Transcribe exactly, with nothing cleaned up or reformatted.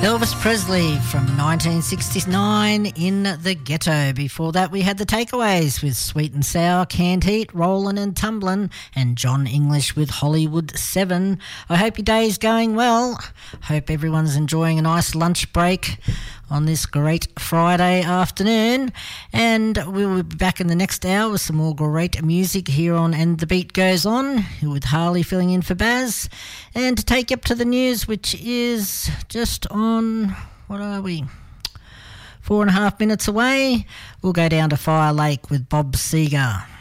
Elvis Presley from nineteen sixty-nine in the Ghetto. Before that we had the Takeaways with Sweet and Sour, Canned Heat, Rollin' and Tumblin', and John English with Hollywood seven. I hope your day's going well. Hope everyone's enjoying a nice lunch break on this great Friday afternoon, and we will be back in the next hour with some more great music here on And the Beat Goes On, with Harley filling in for Baz, and to take you up to the news, which is just on, what are we, four and a half minutes away. We'll go down to Fire Lake with Bob Seger.